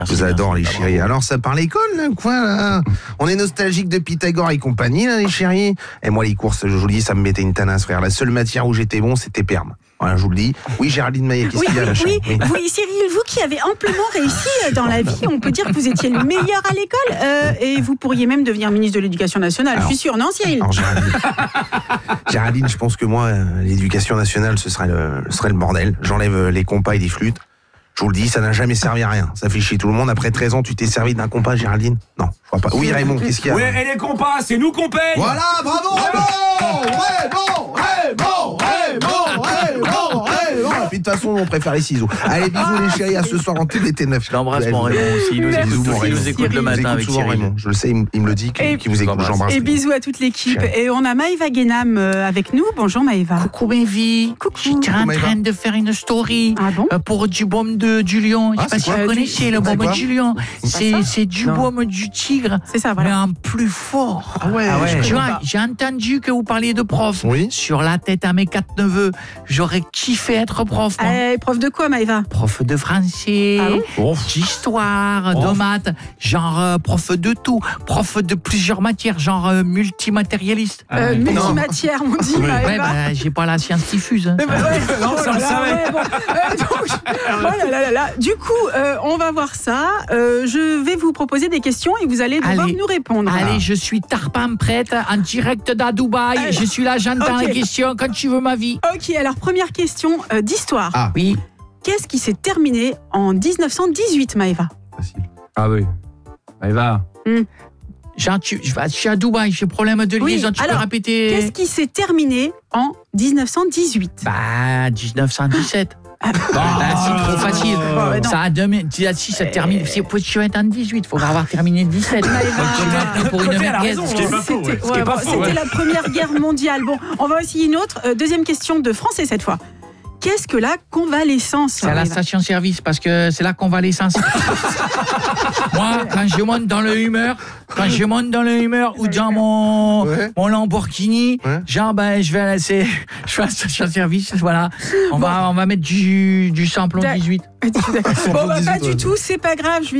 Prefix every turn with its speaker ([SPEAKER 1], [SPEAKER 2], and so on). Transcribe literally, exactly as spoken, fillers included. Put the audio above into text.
[SPEAKER 1] Je vous adore les chéris. Alors ça part l'école là, quoi là. On est nostalgique de Pythagore et compagnie là les chéris. Et moi les courses, je vous le dis, ça me mettait une tanasse frère. La seule matière où j'étais bon, c'était perme. Voilà, je vous le dis. Oui, Géraldine Maillet, qu'est-ce
[SPEAKER 2] Oui,
[SPEAKER 1] qu'il y a là?
[SPEAKER 2] oui, oui, oui, Cyril, vous qui avez amplement réussi dans la vie, on peut dire que vous étiez le meilleur à l'école euh, et vous pourriez même devenir ministre de l'Éducation nationale. Alors, je suis sûre, non, Cyril?
[SPEAKER 1] Alors, Géraldine, Géraldine, je pense que moi, euh, l'Éducation nationale, ce serait le, ce serait le bordel. J'enlève les compas et les flûtes. Je vous le dis, ça n'a jamais servi à rien. Ça fait chier tout le monde. Après treize ans, tu t'es servi d'un compas, Géraldine? Non, je crois pas. Oui, Raymond, qu'est-ce qu'il y a?
[SPEAKER 3] Oui, et les compas, c'est nous qu'on paye.
[SPEAKER 1] Voilà, bravo, Raymond! Raymond! Raymond! Raymond! Raymond! Raymond! Et puis de toute façon, on préfère les ciseaux. Allez, bisous les chéris, à ce soir en T V T neuf.
[SPEAKER 4] Je l'embrasse mon Raymond aussi. Il nous
[SPEAKER 2] Merci.
[SPEAKER 4] écoute,
[SPEAKER 2] Bisous,
[SPEAKER 4] il nous écoute le matin avec
[SPEAKER 1] souvent,
[SPEAKER 4] Cyril.
[SPEAKER 1] Raymond. Je le sais, il me, il me le dit, qu'il, qu'il vous écoute. J'embrasse.
[SPEAKER 2] Et bisous à toute l'équipe.
[SPEAKER 1] Chérie.
[SPEAKER 2] Et on a Maëva Guénam euh, avec nous. Bonjour Maëva.
[SPEAKER 4] Coucou mes vies.
[SPEAKER 2] Coucou.
[SPEAKER 4] J'étais en
[SPEAKER 1] Maëva.
[SPEAKER 4] train de faire une story
[SPEAKER 2] Ah bon
[SPEAKER 4] euh, pour du baume de, du lion. Je
[SPEAKER 1] Ah,
[SPEAKER 4] sais pas
[SPEAKER 1] c'est
[SPEAKER 4] si
[SPEAKER 1] quoi
[SPEAKER 4] vous
[SPEAKER 2] Euh,
[SPEAKER 4] connaissez
[SPEAKER 2] du-
[SPEAKER 4] le
[SPEAKER 1] c'est
[SPEAKER 4] baume
[SPEAKER 1] quoi
[SPEAKER 4] du lion. C'est,
[SPEAKER 2] ça
[SPEAKER 4] c'est du
[SPEAKER 2] Non.
[SPEAKER 4] baume du tigre,
[SPEAKER 2] C'est ça,
[SPEAKER 4] mais
[SPEAKER 2] voilà.
[SPEAKER 4] en plus fort.
[SPEAKER 1] Ah ouais,
[SPEAKER 4] Ah ouais.
[SPEAKER 1] je
[SPEAKER 4] Tu
[SPEAKER 1] connais
[SPEAKER 4] vois,
[SPEAKER 1] pas.
[SPEAKER 4] j'ai entendu que vous parliez de prof.
[SPEAKER 1] Oui.
[SPEAKER 4] Sur la tête à mes quatre neveux, j'aurais kiffé être prof. moi.
[SPEAKER 2] Eh, prof de quoi Maëva?
[SPEAKER 4] Prof de français,
[SPEAKER 2] Ah bon
[SPEAKER 4] d'histoire,
[SPEAKER 1] Oh.
[SPEAKER 4] de maths, genre euh, prof de tout, prof de plusieurs matières, genre euh, multimatérialiste.
[SPEAKER 2] euh, Multimatière, on dit
[SPEAKER 1] Oui.
[SPEAKER 2] Maëva.
[SPEAKER 4] Ouais, bah, j'ai pas la science diffuse. hein.
[SPEAKER 2] Eh ben ouais.
[SPEAKER 3] Non, ça
[SPEAKER 2] Oh là
[SPEAKER 3] le
[SPEAKER 2] là,
[SPEAKER 3] savait.
[SPEAKER 2] ouais, bon. Euh, donc, oh là là là là. Du coup, euh, on va voir ça. Euh, je vais vous proposer des questions et vous allez devoir
[SPEAKER 4] Allez.
[SPEAKER 2] nous répondre.
[SPEAKER 4] Allez, je suis tarpin prête, en direct d'à Dubaï.
[SPEAKER 2] Allez.
[SPEAKER 4] Je suis là, j'entends
[SPEAKER 2] Ok.
[SPEAKER 4] les questions quand tu veux ma vie.
[SPEAKER 2] Ok, alors première question euh, d'histoire.
[SPEAKER 1] Ah.
[SPEAKER 4] Oui.
[SPEAKER 2] Qu'est-ce qui s'est terminé en dix-neuf cent dix-huit, Maëva?
[SPEAKER 1] Facile.
[SPEAKER 3] Ah oui. Allez, va.
[SPEAKER 4] Genre, tu, je, vais- je suis à Dubaï, j'ai problème de
[SPEAKER 2] Oui,
[SPEAKER 4] liaison, tu
[SPEAKER 2] alors,
[SPEAKER 4] peux répéter.
[SPEAKER 2] Qu'est-ce qui s'est terminé en dix-neuf cent dix-huit?
[SPEAKER 4] Bah, dix-neuf cent dix-sept.
[SPEAKER 2] Ah,
[SPEAKER 4] Bah, c'est trop facile.
[SPEAKER 2] ouais, non.
[SPEAKER 4] Ça a deux minutes. Si ça termine, si tu vas être en dix-huit, il faudra avoir terminé dix-sept.
[SPEAKER 2] Maëva.
[SPEAKER 4] Tu m'as pris pour une
[SPEAKER 3] Côté, elle a
[SPEAKER 4] merguez.
[SPEAKER 3] raison,
[SPEAKER 4] Ce
[SPEAKER 3] hein.
[SPEAKER 4] qui est pas
[SPEAKER 2] C'était
[SPEAKER 4] faux, ouais.
[SPEAKER 2] ouais,
[SPEAKER 3] Ce qui est pas
[SPEAKER 2] bon,
[SPEAKER 3] faux,
[SPEAKER 2] c'était
[SPEAKER 3] ouais.
[SPEAKER 2] la Première Guerre mondiale. Bon, on va essayer une autre. Euh, deuxième question de français cette fois. Qu'est-ce que la convalescence?
[SPEAKER 4] C'est à la
[SPEAKER 2] Maëva?
[SPEAKER 4] station-service parce que c'est là qu'on va l'essence. Moi, quand je monte dans le humeur, quand je monte dans le humeur ou dans mon,
[SPEAKER 1] Ouais.
[SPEAKER 4] mon Lamborghini,
[SPEAKER 1] Ouais.
[SPEAKER 4] genre, ben, je vais à la, c'est- je vais à la station-service, voilà. On, va, on va mettre du, du samplon
[SPEAKER 2] D'ac-
[SPEAKER 4] dix-huit.
[SPEAKER 2] Bon, bah, pas
[SPEAKER 1] dix-huit,
[SPEAKER 2] du
[SPEAKER 1] ouais.
[SPEAKER 2] tout, c'est pas grave. Je vais